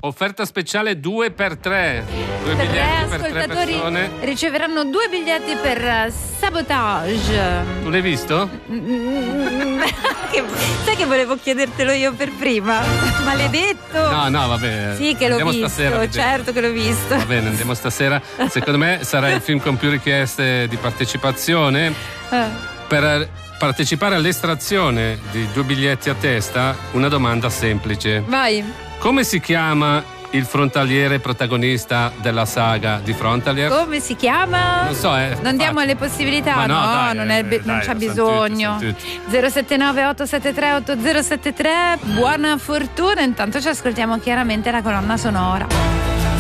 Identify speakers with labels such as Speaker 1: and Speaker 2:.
Speaker 1: Offerta speciale 2 per 3. Due
Speaker 2: Per
Speaker 1: biglietti per 3
Speaker 2: ascoltatori
Speaker 1: persone.
Speaker 2: riceveranno 2 biglietti per Sabotage.
Speaker 1: Tu l'hai visto?
Speaker 2: Sai che volevo chiedertelo io per prima? Maledetto.
Speaker 1: No, vabbè.
Speaker 2: Sì, che l'ho
Speaker 1: andiamo
Speaker 2: visto,
Speaker 1: stasera a vedere.
Speaker 2: certo che l'ho visto.
Speaker 1: Va bene, andiamo stasera. Secondo me sarà il film con più richieste di partecipazione. Per partecipare all'estrazione di 2 biglietti a testa, una domanda semplice.
Speaker 2: Vai.
Speaker 1: Come si chiama il frontaliere protagonista della saga di Frontalier?
Speaker 2: Come si chiama?
Speaker 1: Non so,
Speaker 2: non diamo le possibilità,
Speaker 1: Ma no, dai,
Speaker 2: non c'è
Speaker 1: lo
Speaker 2: bisogno.
Speaker 1: sanno tutti.
Speaker 2: 079 873 8073. Buona fortuna. Intanto ci ascoltiamo chiaramente la colonna sonora.